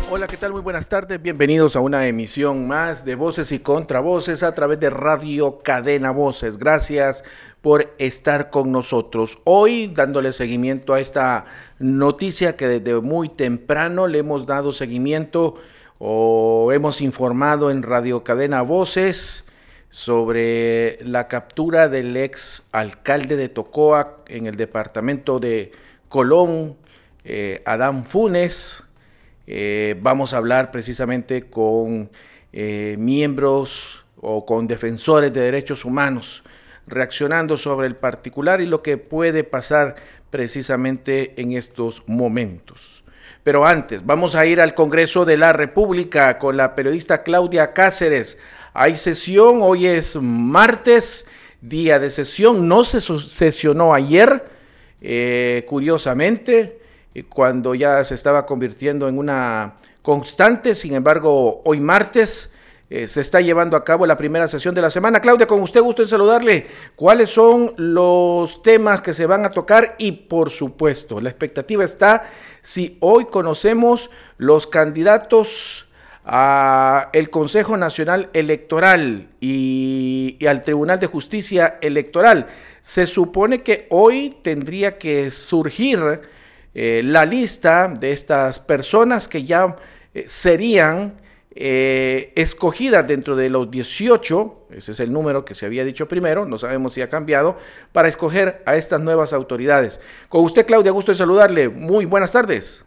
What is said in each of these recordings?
Hola, ¿qué tal? Muy buenas tardes. Bienvenidos a una emisión más de Voces y Contravoces a través de Radio Cadena Voces. Gracias por estar con nosotros. Hoy dándole seguimiento a esta noticia que desde muy temprano le hemos dado seguimiento o hemos informado en Radio Cadena Voces sobre la captura del ex alcalde de Tocoa en el departamento de Colón, Adán Funes. Vamos a hablar precisamente con miembros o con defensores de derechos humanos, reaccionando sobre el particular y lo que puede pasar precisamente en estos momentos. Pero antes, vamos a ir al Congreso de la República con la periodista Claudia Cáceres. Hay sesión, hoy es martes, día de sesión, no se sesionó ayer, curiosamente, cuando ya se estaba convirtiendo en una constante. Sin embargo, hoy martes se está llevando a cabo la primera sesión de la semana. Claudia, con usted gusto en saludarle. ¿Cuáles son los temas que se van a tocar? Y por supuesto, la expectativa está si hoy conocemos los candidatos a el Consejo Nacional Electoral y al Tribunal de Justicia Electoral. Se supone que hoy tendría que surgir la lista de estas personas que ya serían escogidas dentro de los 18, ese es el número que se había dicho primero, no sabemos si ha cambiado, para escoger a estas nuevas autoridades. Con usted, Claudia, gusto en saludarle. Muy buenas tardes.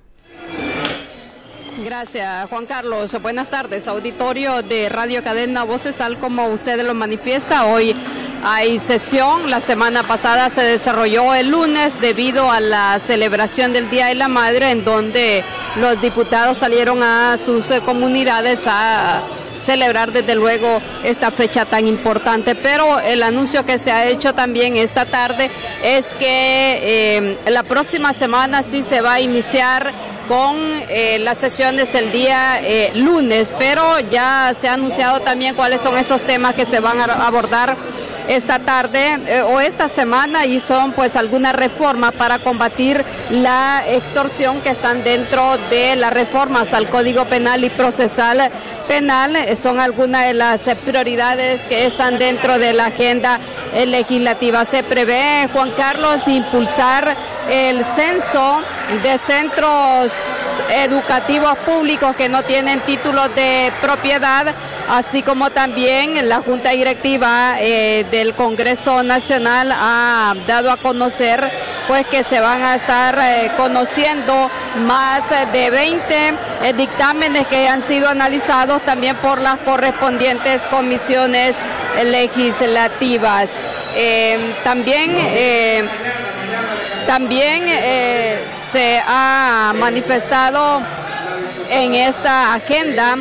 Gracias, Juan Carlos. Buenas tardes, auditorio de Radio Cadena Voces. Tal como usted lo manifiesta, hoy hay sesión. La semana pasada se desarrolló el lunes debido a la celebración del Día de la Madre, en donde los diputados salieron a sus comunidades a celebrar desde luego esta fecha tan importante. Pero el anuncio que se ha hecho también esta tarde es que la próxima semana sí se va a iniciar con las sesiones el día lunes, pero ya se ha anunciado también cuáles son esos temas que se van a abordar esta tarde o esta semana, y son pues algunas reformas para combatir la extorsión que están dentro de las reformas al Código Penal y Procesal Penal. Son algunas de las prioridades que están dentro de la agenda legislativa. Se prevé, Juan Carlos, impulsar el censo de centros educativos públicos que no tienen títulos de propiedad, así como también la Junta Directiva del Congreso Nacional ha dado a conocer pues que se van a estar conociendo más de 20 dictámenes que han sido analizados también por las correspondientes comisiones legislativas. También se ha manifestado en esta agenda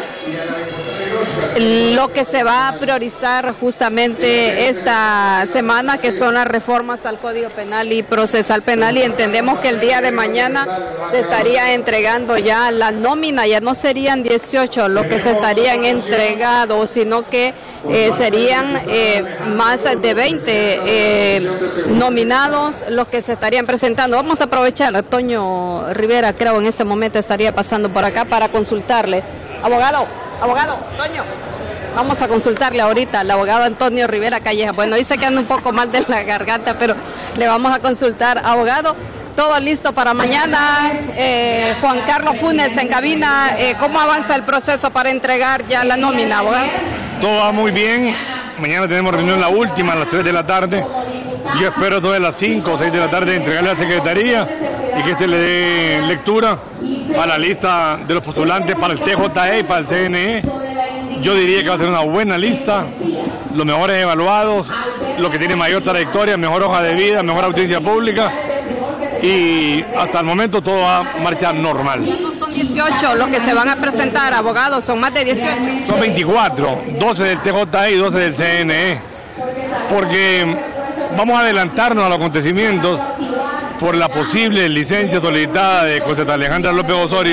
lo que se va a priorizar justamente esta semana, que son las reformas al Código Penal y Procesal Penal, y entendemos que el día de mañana se estaría entregando ya la nómina. Ya no serían 18 los que se estarían entregados, sino que serían más de 20 nominados los que se estarían presentando. Vamos a aprovechar, Toño Rivera creo en este momento estaría pasando por acá para consultarle. Abogado, Toño, vamos a consultarle ahorita al abogado Antonio Rivera Calleja. Bueno, dice que anda un poco mal de la garganta, pero le vamos a consultar. Abogado, todo listo para mañana. Juan Carlos Funes en cabina. ¿Cómo avanza el proceso para entregar ya la nómina, abogado? Todo va muy bien. Mañana tenemos reunión, la última, a las 3 de la tarde. Yo espero todas las 5 o 6 de la tarde entregarle a la Secretaría y que le dé lectura a la lista de los postulantes para el TJE y para el CNE. Yo diría que va a ser una buena lista, los mejores evaluados, los que tienen mayor trayectoria, mejor hoja de vida, mejor audiencia pública, y hasta el momento todo va a marchar normal. No son 18 los que se van a presentar, abogados, son más de 18. Son 24, 12 del TJE y 12 del CNE, porque vamos a adelantarnos a los acontecimientos por la posible licencia solicitada de José Alejandra López Osorio